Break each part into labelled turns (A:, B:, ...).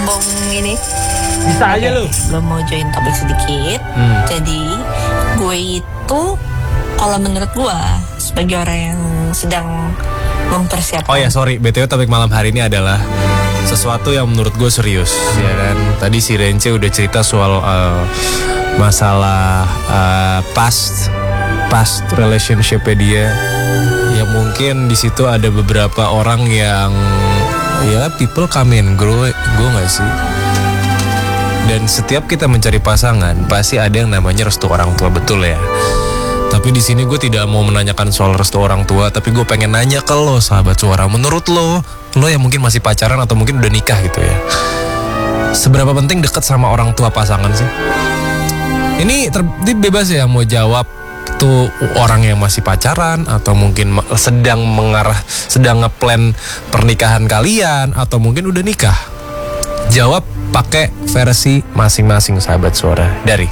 A: sombong ini.
B: Bisa aja lu.
A: Gue mau join topik sedikit. Jadi gue itu kalau menurut gue sebagai orang yang sedang mempersiapkan.
B: Oh ya sorry, BTW topik malam hari ini adalah sesuatu yang menurut gue serius, ya kan. Tadi si Rence udah cerita soal masalah past relationship dia. Ya mungkin di situ ada beberapa orang yang ya people come and grow nggak sih. Dan setiap kita mencari pasangan pasti ada yang namanya restu orang tua, betul ya. Tapi di sini gue tidak mau menanyakan soal restu orang tua, tapi gue pengen nanya ke lo, sahabat suara. Menurut lo yang mungkin masih pacaran atau mungkin udah nikah gitu ya, seberapa penting deket sama orang tua pasangan sih? Ini bebas ya mau jawab tuh orang yang masih pacaran atau mungkin sedang ngeplan pernikahan kalian atau mungkin udah nikah. Jawab pakai versi masing-masing, sahabat suara. Dari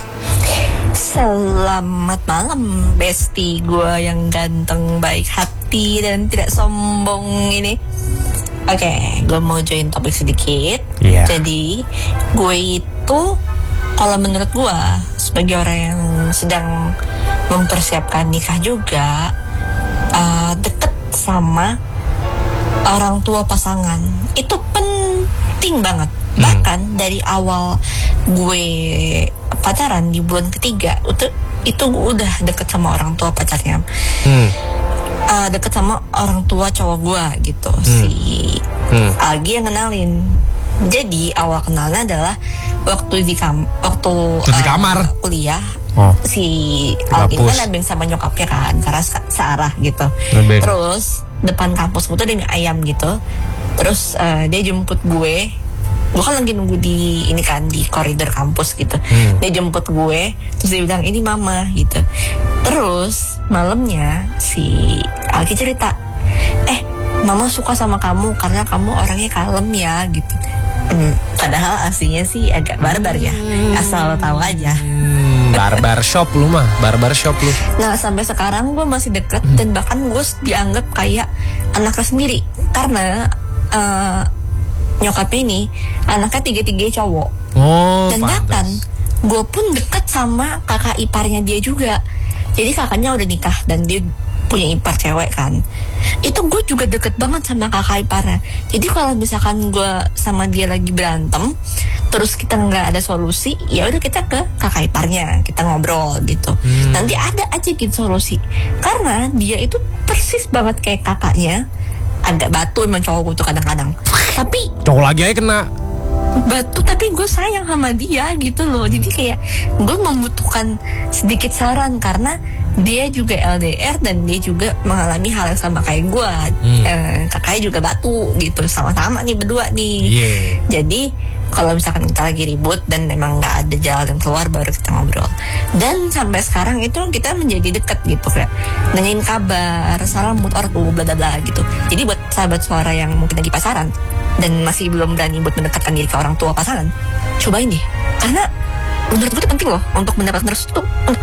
A: Selamat malam bestie gue yang ganteng, baik hati dan tidak sombong ini. Oke, gue mau join topik sedikit. Jadi gue itu kalau menurut gue sebagai orang yang sedang mempersiapkan nikah juga, deket sama orang tua pasangan itu penting banget. Bahkan dari awal gue pacaran di bulan ketiga itu udah deket sama orang tua pacarnya. Deket sama orang tua cowok gue gitu. Si Algi yang kenalin. Jadi awal kenalnya adalah waktu di kamar kuliah. Si Algi kan nebeng sama nyokapnya kan, karena searah gitu. Terus depan kampus gue tuh ada mie ayam gitu. Terus dia jemput gue kan lagi nunggu di ini kan di koridor kampus gitu. Dia jemput gue, terus dia bilang ini mama gitu. Terus malamnya si Alki cerita, mama suka sama kamu karena kamu orangnya kalem ya gitu. Padahal aslinya sih agak barbar ya, asal lo tahu aja.
B: Barbar shop lu.
A: Nah sampai sekarang gue masih deket dan bahkan gue dianggap kayak anaknya sendiri karena nyokapnya ini anaknya 3 cowok. Dan bahkan gue pun deket sama kakak iparnya dia juga. Jadi kakaknya udah nikah dan dia punya ipar cewek kan. Itu gue juga deket banget sama kakak iparnya. Jadi kalau misalkan gue sama dia lagi berantem, terus kita nggak ada solusi, ya udah kita ke kakak iparnya, kita ngobrol gitu. Nanti ada aja gitu solusi. Karena dia itu persis banget kayak kakaknya. Agak batu emang cowok gue tuh kadang-kadang. Tapi
B: cowok lagi aja kena
A: batu, tapi gue sayang sama dia gitu loh. Jadi kayak gue membutuhkan sedikit saran karena dia juga LDR dan dia juga mengalami hal yang sama kayak gue. Kakaknya juga batu gitu, sama-sama nih berdua nih. Jadi kalau misalkan kita lagi ribut dan memang nggak ada jalan keluar, baru kita ngobrol. Dan sampai sekarang itu kita menjadi dekat gitu, kayak nanyain kabar, salam mood ortu, bla bla bla gitu. Jadi buat sahabat suara yang mungkin lagi pacaran dan masih belum berani buat mendekatkan diri ke orang tua pasangan, cobain deh. Karena menurut gue itu penting loh untuk mendapatkan restu.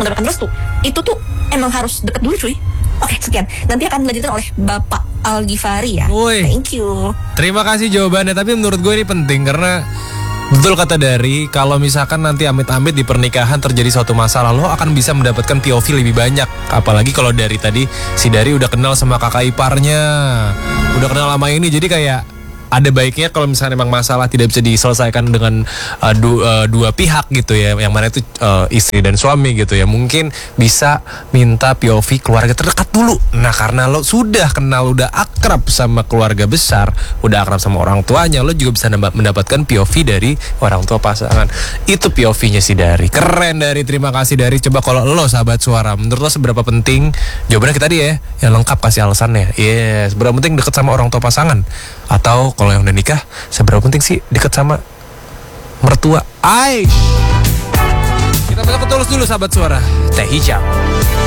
A: Itu tuh emang harus dekat dulu cuy. Oke, sekian. Nanti akan dilanjutkan oleh Bapak Algifari ya. Thank you.
B: Terima kasih jawabannya. Tapi menurut gue ini penting karena betul kata Dari, kalau misalkan nanti amit-amit di pernikahan terjadi suatu masalah, lo akan bisa mendapatkan POV lebih banyak. Apalagi kalau dari tadi si Dari udah kenal sama kakak iparnya, udah kenal lama ini, jadi kayak ada baiknya kalau misalnya memang masalah tidak bisa diselesaikan dengan dua pihak gitu ya, yang mana itu istri dan suami gitu ya, mungkin bisa minta POV keluarga terdekat dulu. Nah karena lo sudah kenal, udah akrab sama keluarga besar, udah akrab sama orang tuanya, lo juga bisa mendapatkan POV dari orang tua pasangan. Itu POV-nya si Dari. Keren Dari, terima kasih Dari. Coba kalau lo sahabat suara, menurut lo seberapa penting? Jawabannya kita tadi ya, yang lengkap kasih alasannya. Seberapa penting deket sama orang tua pasangan? Atau kalau yang udah nikah, seberapa penting sih deket sama mertua? Kita bakal ketulus dulu sahabat suara. Teh hijau.